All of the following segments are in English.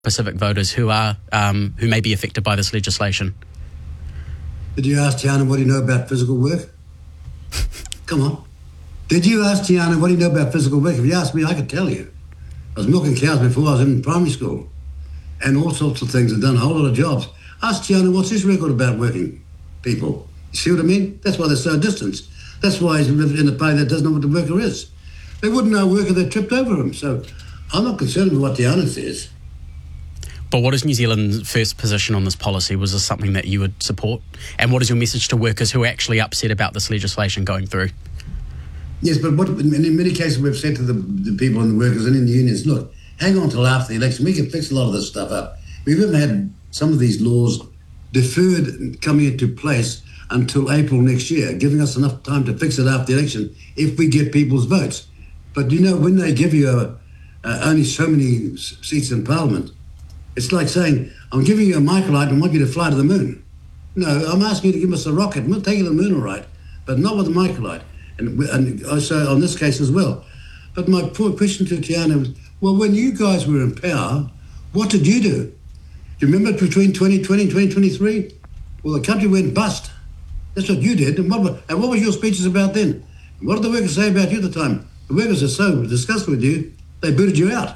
Pacific voters who may be affected by this legislation. Did you ask Tiana what do you know about physical work? Come on. Did you ask Tiana what do you know about physical work? If you asked me, I could tell you. I was milking cows before I was in primary school and all sorts of things and done a whole lot of jobs. Ask Tiana what's his record about working people. You see what I mean? That's why they're so distant. That's why he's lived in a party that doesn't know what the worker is. They wouldn't know a worker that tripped over him. So I'm not concerned with what Tiana says. But what is New Zealand's first position on this policy? Was this something that you would support? And what is your message to workers who are actually upset about this legislation going through? Yes, but what in many cases we've said to the people and the workers and in the unions, look, hang on till after the election. We can fix a lot of this stuff up. We've even had some of these laws deferred coming into place until April next year, giving us enough time to fix it after the election if we get people's votes. But, you know, when they give you only so many seats in Parliament, it's like saying, I'm giving you a microlight and want you to fly to the moon. No, I'm asking you to give us a rocket. We'll take you to the moon, all right, but not with a microlight. And also on this case as well. But my poor question to Tiana was, well, when you guys were in power, what did you do? Do you remember between 2020 and 2023? Well, the country went bust. That's what you did. And what was your speeches about then? And what did the workers say about you at the time? The workers are so disgusted with you, they booted you out.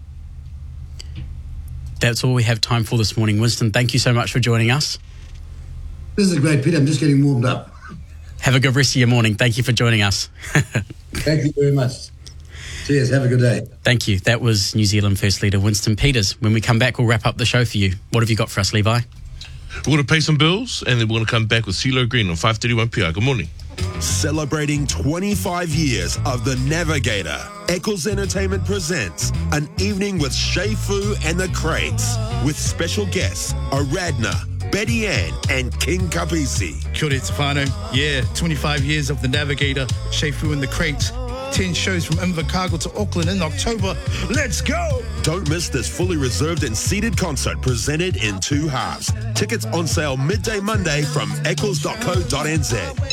That's all we have time for this morning. Winston, thank you so much for joining us. This is great, Peter. I'm just getting warmed up. Have a good rest of your morning. Thank you for joining us. Thank you very much. Cheers. Have a good day. Thank you. That was New Zealand First Leader Winston Peters. When we come back, we'll wrap up the show for you. What have you got for us, Levi? We're going to pay some bills, and then we're going to come back with CeeLo Green on 531 PR. Good morning. Celebrating 25 years of The Navigator, Eccles Entertainment presents an evening with Shea Fu and the Crates, with special guests Aradna, Betty Ann, and King Kapisi. Kia ora, Tefano. Yeah, 25 years of The Navigator, Shea Fu and the Crates. 10 shows from Invercargill to Auckland in October. Let's go! Don't miss this fully reserved and seated concert presented in 2 halves. Tickets on sale midday Monday from eccles.co.nz.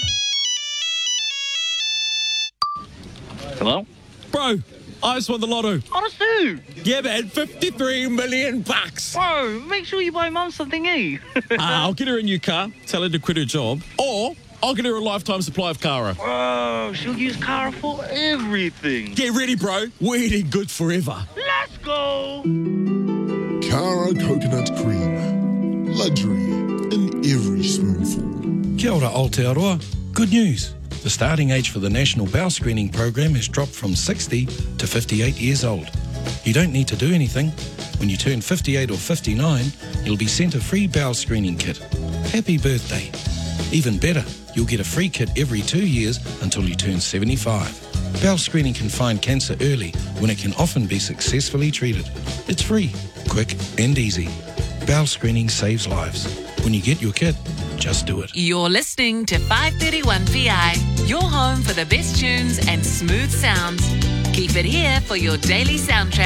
Hello? Bro, I just won the lotto. Honestly? Yeah, man, 53 million bucks. Bro, make sure you buy Mum something, eh? I'll get her a new car, tell her to quit her job, or I'll get her a lifetime supply of Cara. Bro, she'll use Cara for everything. Get ready, bro. We're eating good forever. Let's go! Cara coconut cream. Luxury in every spoonful. Kia ora, Aotearoa. Good news. The starting age for the National Bowel Screening Program has dropped from 60 to 58 years old. You don't need to do anything. When you turn 58 or 59, you'll be sent a free bowel screening kit. Happy birthday. Even better, you'll get a free kit every 2 years until you turn 75. Bowel screening can find cancer early when it can often be successfully treated. It's free, quick and easy. Bowel screening saves lives. When you get your kit, just do it. You're listening to 531 PI, your home for the best tunes and smooth sounds. Keep it here for your daily soundtrack.